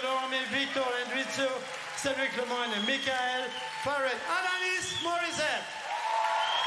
Laurent, Victor, Enrico, Cédric Lemoyne, Michael, Farrell, Alanis Morissette.